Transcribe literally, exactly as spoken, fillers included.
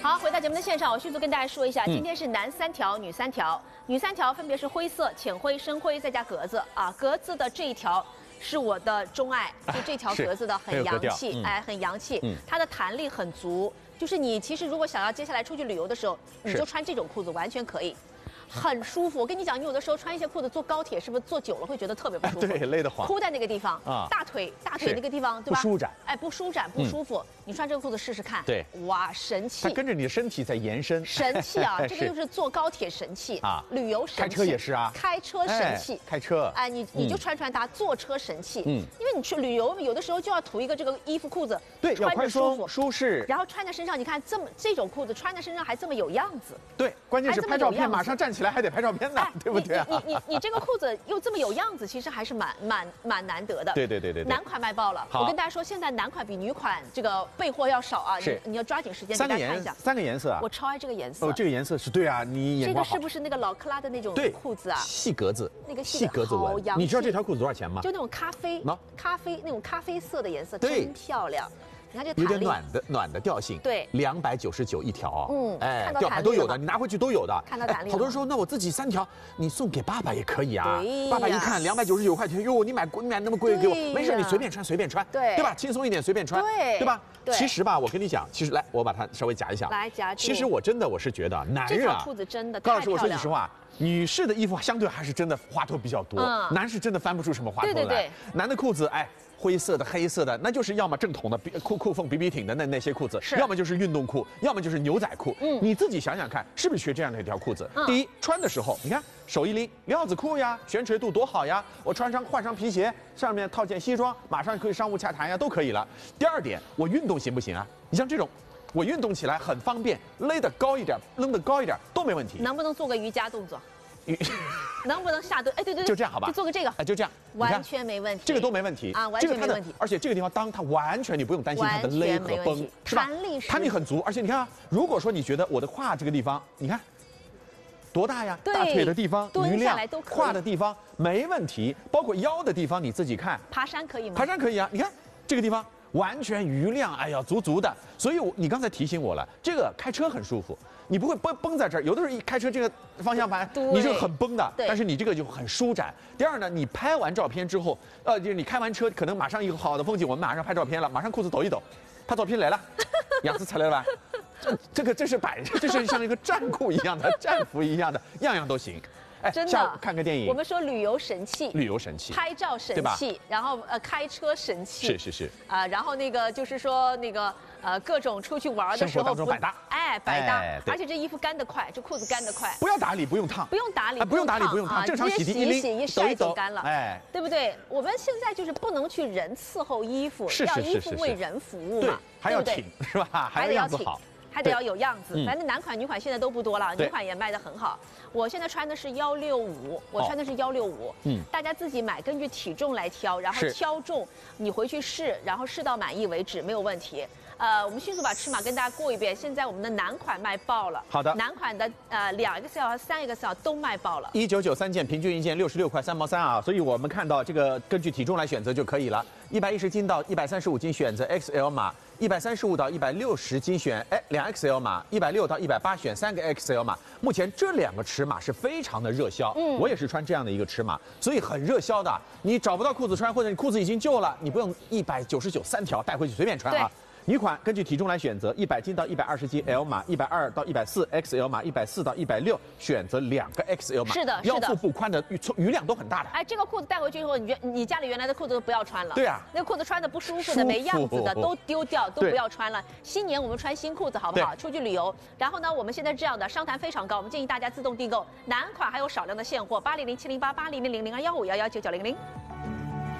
好，回到节目的现场，我迅速跟大家说一下，今天是男三条、女三条，女三条分别是灰色、浅灰、深灰，再加格子啊。格子的这一条是我的钟爱，就这条格子的很洋气，哎，很洋气，它的弹力很足，就是你其实如果想要接下来出去旅游的时候，你就穿这种裤子完全可以。 很舒服，我跟你讲，你有的时候穿一些裤子坐高铁，是不是坐久了会觉得特别不舒服？ 对，勒得慌。 箍在那个地方啊，大腿大腿那个地方，对吧？ 不舒展， 哎，不舒展，不舒服。你穿这个裤子试试看。 对， 哇，神器！ 它跟着你的身体在延伸。 神器啊，这个就是坐高铁神器啊，旅游神器。 开车也是啊， 开车神器。 开车。 哎，你你就穿穿它，坐车神器。嗯，因为你去旅游，有的时候就要图一个这个衣服裤子， 对，要宽松舒适。 然后穿在身上，你看这么这种裤子穿在身上还这么有样子。 对，关键是拍照片，马上站起来还得拍照片。 哎， 对不对、啊？ 你你你你这个裤子又这么有样子，其实还是蛮蛮蛮难得的。 对对对对对。 男款卖爆了，我跟大家说，现在男款比女款这个备货要少啊，你你要抓紧时间给大家看一下。 三个颜色啊， 我超爱这个颜色。 哦，这个颜色是对啊，你眼光好。 这个是不是那个老克拉的那种裤子啊？ 细格子， 那个细格子纹。你知道这条裤子多少钱吗？ 就那种咖啡，咖啡那种咖啡色的颜色，真漂亮。 你看这有点暖的暖的调性， 对， 两百九十九一条， 嗯， 哎，吊牌都有的，你拿回去都有的。 看到弹力， 好多人说，那我自己三条，你送给爸爸也可以啊。 对， 爸爸一看两百九十九块钱，哟，你买你买那么贵给我，没事，你随便穿随便穿， 对， 对吧？轻松一点随便穿， 对， 对吧？ 对。 其实吧，我跟你讲，其实来，我把它稍微夹一下， 来夹住。 其实我真的我是觉得，男人啊， 裤子真的， 高老师，我说句实话。 女士的衣服相对还是真的花头比较多，嗯、男士真的翻不出什么花头来。对对对，男的裤子，哎，灰色的、黑色的，那就是要么正统的裤裤缝比比挺的那那些裤子，要么就是运动裤，要么就是牛仔裤。嗯，你自己想想看，是不是缺这样的一条裤子？嗯、第一，穿的时候，你看手一拎，料子裤呀，悬垂度多好呀！我穿上换上皮鞋，上面套件西装，马上可以商务洽谈呀，都可以了。第二点，我运动行不行啊？你像这种。 我运动起来很方便，勒得高一点，扔得高一点都没问题。 能不能做个瑜伽动作？瑜，能不能下蹲？哎，对对对， 就这样好吧？ 就做个这个， 哎，就这样， 完全没问题。 这个都没问题啊，完全没问题。 而且这个地方，当它完全你不用担心它的勒和崩，是吧？ 弹力弹力很足，而且你看啊，如果说你觉得我的胯这个地方，你看多大呀？大腿的地方， 蹲下来都可以。 胯的地方没问题，包括腰的地方你自己看。 爬山可以吗？ 爬山可以啊，你看这个地方。 完全余量，哎呀，足足的。所以，我你刚才提醒我了，这个开车很舒服，你不会绷绷在这儿。有的时候一开车，这个方向盘你是很绷的，但是你这个就很舒展。第二呢，你拍完照片之后，呃，就是你开完车，可能马上一个好的风景，我们马上拍照片了，马上裤子抖一抖，拍照片来了，样子出来了吧？这这个这是摆，这是像一个战裤一样的战服一样的，样样都行。 哎，真的， 看个电影。 我们说旅游神器， 旅游神器， 拍照神器，然后呃开车神器， 是是是啊、呃，然后那个就是说那个呃各种出去玩的时候， 生活当中百搭， 哎百搭，哎、而且这衣服干得快，这裤子干得快， 不要打理，不用烫， 不用打理， 啊、不用打理，不用烫，正常洗涤一拎， 洗一晒就干了， 哎， 对不对？我们现在就是不能去人伺候衣服， 是要衣服为人服务嘛， 还要挺是吧？ 还得要挺。 还得要有样子，反正男款、女款现在都不多了，女款也卖得很好。我现在穿的是幺六五，我穿的是幺六五，嗯，大家自己买，根据体重来挑，然后挑重，你回去试，然后试到满意为止，没有问题。呃，我们迅速把尺码跟大家过一遍。现在我们的男款卖爆了， 好的， 男款的呃两 X L 和三 X L 都卖爆了， 一九九三件，平均一件六十六块三毛三啊，所以我们看到这个根据体重来选择就可以了。一百一十斤到一百三十五斤选择 X L 码，一百三十五到一百六十斤选哎两 X L 码，一百六到一百八选三个 X L 码。目前这两个尺码是非常的热销，嗯，我也是穿这样的一个尺码，所以很热销的。你找不到裤子穿，或者你裤子已经旧了，你不用一百九十九三条带回去随便穿啊。 女款根据体重来选择，一百斤到一百二十斤 L 码，一百二到一百四 X L 码，一百四到一百六选择两个 X L 码。 是的， 腰腹部宽的余余量都很大的。 哎，这个裤子带回去以后，你原你家里原来的裤子都不要穿了。 对啊， 那个裤子穿的不舒服的、没样子的都丢掉，都不要穿了。新年我们穿新裤子好不好？出去旅游。然后呢，我们现在这样的商谈非常高，我们建议大家自动订购。男款还有少量的现货，八零零七零八八零零零零二幺五幺幺九九零零。